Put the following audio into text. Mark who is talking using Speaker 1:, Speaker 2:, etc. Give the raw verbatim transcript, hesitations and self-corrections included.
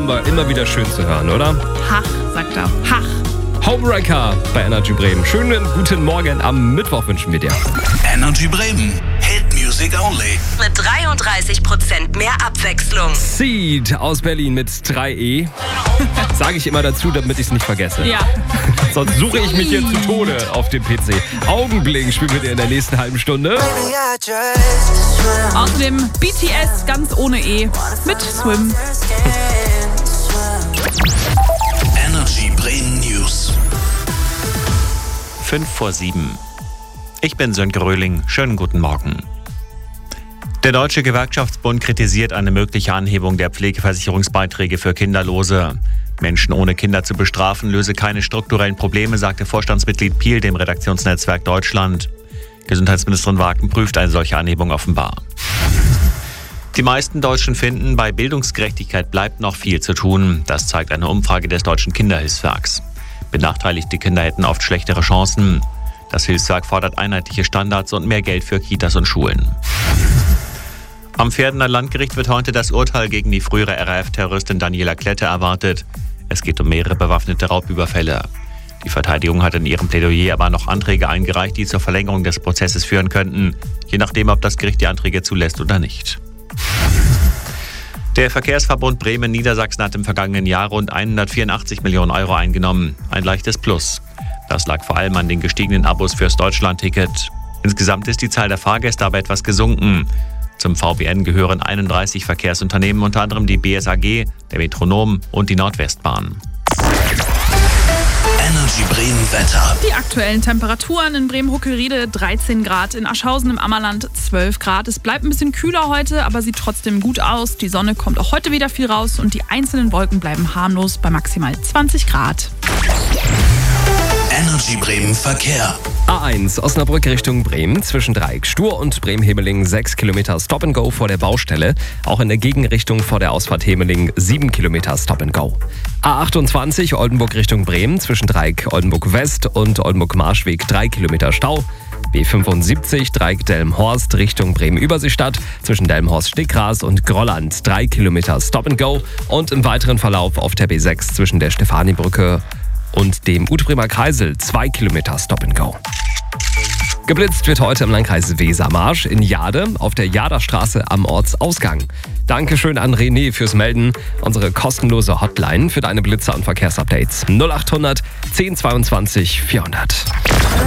Speaker 1: Bomber, immer wieder schön zu hören, oder?
Speaker 2: Hach, sagt er. Hach.
Speaker 1: Homewrecker bei Energy Bremen. Schönen guten Morgen am Mittwoch wünschen wir dir.
Speaker 3: Energy Bremen. Hit Music Only.
Speaker 4: Mit dreiunddreißig Prozent mehr Abwechslung.
Speaker 1: Seed aus Berlin mit drei E. Sage ich immer dazu, damit ich es nicht vergesse.
Speaker 2: Ja.
Speaker 1: Sonst suche ich mich hier zu Tode auf dem P C. Augenblick spielen wir dir in der nächsten halben Stunde.
Speaker 2: Außerdem B T S ganz ohne E mit Swim.
Speaker 3: Energy Bremen News.
Speaker 5: fünf vor sieben. Ich bin Sönke Röhling. Schönen guten Morgen. Der Deutsche Gewerkschaftsbund kritisiert eine mögliche Anhebung der Pflegeversicherungsbeiträge für Kinderlose. Menschen ohne Kinder zu bestrafen, löse keine strukturellen Probleme, sagte Vorstandsmitglied Piel dem Redaktionsnetzwerk Deutschland. Gesundheitsministerin Wagen prüft eine solche Anhebung offenbar. Die meisten Deutschen finden, bei Bildungsgerechtigkeit bleibt noch viel zu tun. Das zeigt eine Umfrage des Deutschen Kinderhilfswerks. Benachteiligte Kinder hätten oft schlechtere Chancen. Das Hilfswerk fordert einheitliche Standards und mehr Geld für Kitas und Schulen. Am Verdener Landgericht wird heute das Urteil gegen die frühere R A F-Terroristin Daniela Klette erwartet. Es geht um mehrere bewaffnete Raubüberfälle. Die Verteidigung hat in ihrem Plädoyer aber noch Anträge eingereicht, die zur Verlängerung des Prozesses führen könnten, je nachdem, ob das Gericht die Anträge zulässt oder nicht. Der Verkehrsverbund Bremen-Niedersachsen hat im vergangenen Jahr rund hundertvierundachtzig Millionen Euro eingenommen. Ein leichtes Plus. Das lag vor allem an den gestiegenen Abos fürs Deutschland-Ticket. Insgesamt ist die Zahl der Fahrgäste aber etwas gesunken. Zum V B N gehören einunddreißig Verkehrsunternehmen, unter anderem die B S A G, der Metronom und die Nordwestbahn.
Speaker 3: Energy Bremen Wetter.
Speaker 2: Die aktuellen Temperaturen in Bremen-Huckelriede dreizehn Grad, in Aschhausen im Ammerland zwölf Grad. Es bleibt ein bisschen kühler heute, aber sieht trotzdem gut aus. Die Sonne kommt auch heute wieder viel raus und die einzelnen Wolken bleiben harmlos bei maximal zwanzig Grad.
Speaker 3: Energy Bremen Verkehr.
Speaker 1: A eins Osnabrück Richtung Bremen zwischen Dreieck Stur und Bremen-Hemeling sechs Kilometer Stop and Go vor der Baustelle. Auch in der Gegenrichtung vor der Ausfahrt Hemeling sieben Kilometer Stop and Go. A achtundzwanzig Oldenburg Richtung Bremen zwischen Dreieck Oldenburg West und Oldenburg Marschweg drei Kilometer Stau. B fünfundsiebzig Dreieck Delmenhorst Richtung Bremen-Überseestadt zwischen Delmenhorst-Stickgras und Grolland drei Kilometer Stop and Go. Und im weiteren Verlauf auf der B sechs zwischen der Stefanibrücke und dem Ute-Bremer Kreisel zwei Kilometer Stop and Go. Geblitzt wird heute im Landkreis Wesermarsch in Jade auf der Jaderstraße am Ortsausgang. Dankeschön an René fürs Melden. Unsere kostenlose Hotline für deine Blitzer und Verkehrsupdates null acht hundert zehn zweiundzwanzig vierhundert.